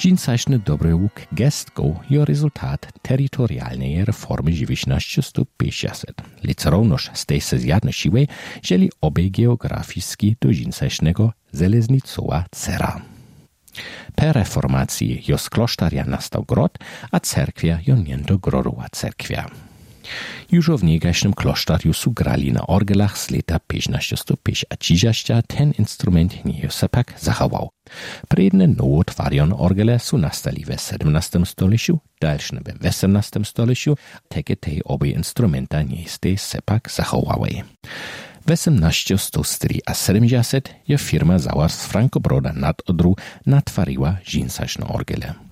Žinsačny dobry łuk gestków je rezultat terytorialnej reformy 1950. Lice równoż z tej se zjadne siły, żeli obie geografiski do žinsačnego żeleznicowa cera. Per reformacji jo z klosztaria nastał grot, a cerkwia jo niento grodowa cerkwia. Już w niegaśnym klosztariu su grali na orgelach z lata 1550, ten instrument nie se pak zachował. Predne nowotwarione orgele su nastali w XVII stoleciu, dalszne w XVIII stoleciu, takie te obie instrumenta nie se pak zachowały. W 1870 je firma Sauers z Frankobroda nad Odru natwariła žinsačne orgele.